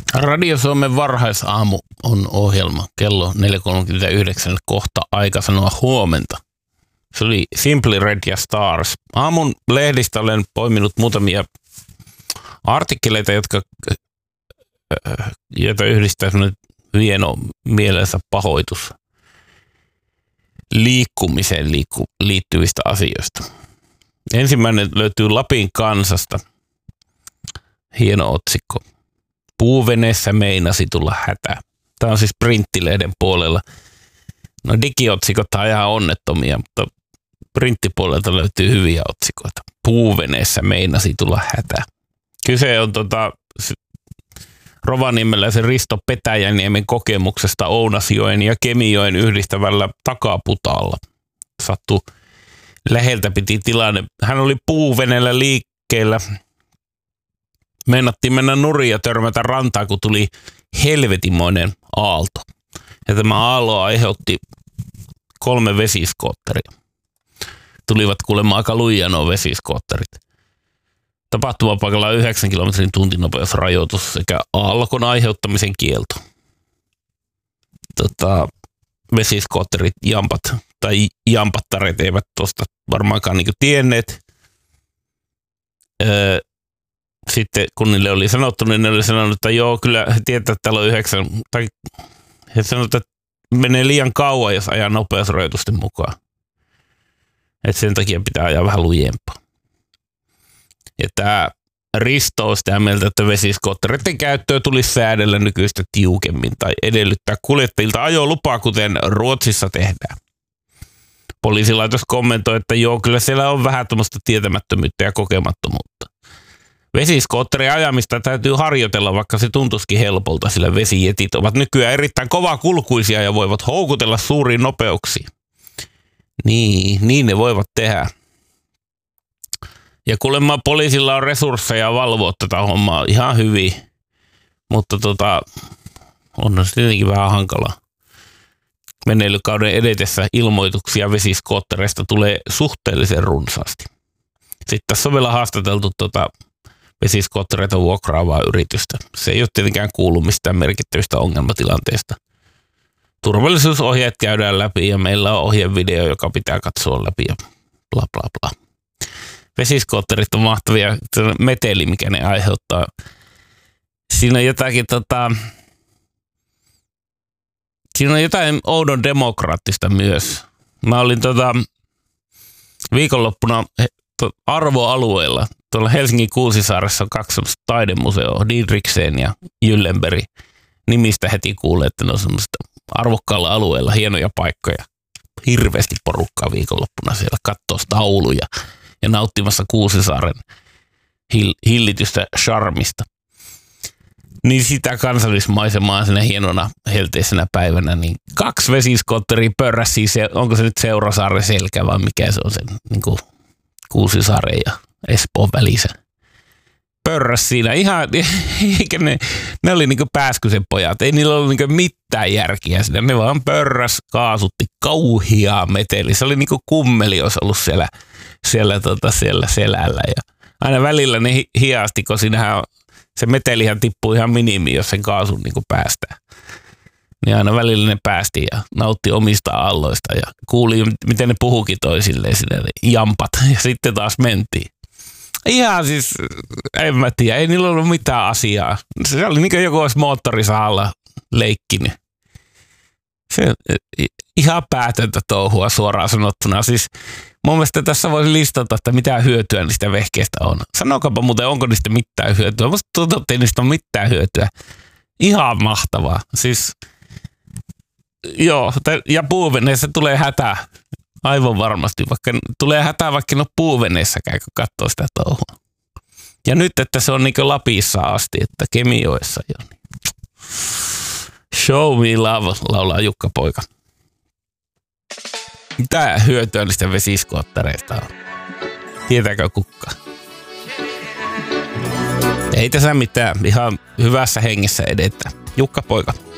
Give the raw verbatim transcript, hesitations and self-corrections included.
Radio Suomen varhaisaamu on ohjelma. Kello neljä kolmekymmentäyhdeksän kohta aika sanoa huomenta. Se oli Simply Red ja Stars. Aamun lehdistä olen poiminut muutamia artikkeleita, jotka, joita yhdistää sellainen hieno mielensä pahoitus liikkumiseen liikku, liittyvistä asioista. Ensimmäinen löytyy Lapin Kansasta. Hieno otsikko. Puuveneessä meinasi tulla hätä. Tämä on siis printtilehden puolella. No digiotsikot on ihan onnettomia, mutta printtipuolelta löytyy hyviä otsikoita. Puuveneessä meinasi tulla hätä. Kyse on tota, Rovaniemeläisen Risto Petäjäniemen kokemuksesta Ounasjoen ja Kemijoen yhdistävällä takaputaalla. Sattui läheltä piti tilanne. Hän oli puuveneellä liikkeellä. Meinattiin mennä nurin ja törmätä rantaan, kun tuli helvetimoinen aalto. Ja tämä aalto aiheutti kolme vesiskootteria. Tulivat kuulemma aika lujia nuo vesiskootterit. Tapahtumapaikalla on yhdeksän kilometrin tuntinopeusrajoitus sekä aallokon aiheuttamisen kielto. Tota, vesiskootterit, jampat tai jampattaret eivät tuosta varmaankaan niinku tienneet. Öö, Sitten kun niille oli sanottu, niin ne oli sanonut, että joo, kyllä he tietää, että täällä on yhdeksän, tai he sanoivat, että menee liian kauan, jos ajaa nopeusrajoitusten mukaan. Että sen takia pitää ajaa vähän lujempaa. Ja tämä Risto on sitä mieltä, että vesiskoottereiden käyttöä tulisi säädellä nykyistä tiukemmin tai edellyttää kuljettajilta ajolupaa, kuten Ruotsissa tehdään. Poliisilaitos kommentoi, että joo, kyllä siellä on vähän tuommoista tietämättömyyttä ja kokemattomuutta. Vesiskootterin ajamista täytyy harjoitella, vaikka se tuntuisikin helpolta, sillä vesijetit ovat nykyään erittäin kovakulkuisia ja voivat houkutella suuriin nopeuksiin. Niin, niin ne voivat tehdä. Ja kuulemma poliisilla on resursseja valvoa tätä hommaa ihan hyvin, mutta tota, on se tietenkin vähän hankalaa. Meneilykauden edetessä ilmoituksia vesiskoottereista tulee suhteellisen runsaasti. Sitten tässä on vielä haastateltu tota vesiskoottereita vuokraavaa yritystä. Se ei ole tietenkään kuulu mistään merkittävistä ongelmatilanteista. Turvallisuusohjeet käydään läpi ja meillä on ohjevideo, joka pitää katsoa läpi ja bla bla bla. Vesiskootterit on mahtavia, meteli, mikä ne aiheuttaa. Siinä on jotakin tota, siinä on jotain oudon demokraattista myös. Mä olin tota viikonloppuna arvoalueella. Tuolla Helsingin Kuusisaaressa on kaksi taidemuseoa, Didriksen ja Gyllenberg. Nimistä heti kuulee, että ne on semmoista arvokkaalla alueella hienoja paikkoja. Hirveästi porukkaa viikonloppuna siellä kattoo tauluja ja nauttimassa Kuusisaaren hill- hillitystä charmista. Niin sitä kansallismaisemaa sinne hienona helteisenä päivänä, niin kaksi vesiskootteria pörräsi, se, onko se nyt Seurasaaren selkä vai mikä se on se niin kuin Kuusisaaren ja Espoon välissä. Pörräs siinä ihan, eikä ne, ne oli niinku Pääskysen pojat, ei niillä ollut niinku mitään järkiä siinä, ne vaan pörräs, kaasutti kauhiaa meteli, se oli niinku kummeli, olisi ollut siellä, siellä, tota, siellä selällä ja aina välillä ne hiasti, kun siinähän se metelihän tippuu ihan minimiin, jos sen kaasun niinku päästää. Niin aina välillä ne päästi ja nautti omista aalloista ja kuuli, miten ne puhukin toisilleen sinne, jampat, ja sitten taas mentiin. Ihan siis, en mä tiedä, ei niillä ollut mitään asiaa. Se oli niin kuin joku olisi moottorisahalla leikkinyt. Se ihan päätöntä touhua suoraan sanottuna. Siis mun mielestä tässä voisi listata, että mitä hyötyä niistä vehkeistä on. Sanokapa muuten, onko niistä mitään hyötyä. Musta tuntuu, että ei niistä ole mitään hyötyä. Ihan mahtavaa. Siis, joo, ja puuveneessä tulee hätä. Aivan varmasti, vaikka tulee hätää, vaikka en ole puuveneessäkään, kun katsoo sitä touhua. Ja nyt, että se on niin kuin Lapissa asti, että Kemijoessa jo. Niin. Show me love, laulaa Jukka Poika. Mitä hyötyä niistä vesiskoottereista on? Tietääkö kukaan? Ei tässä mitään, ihan hyvässä hengessä edetään. Jukka Poika.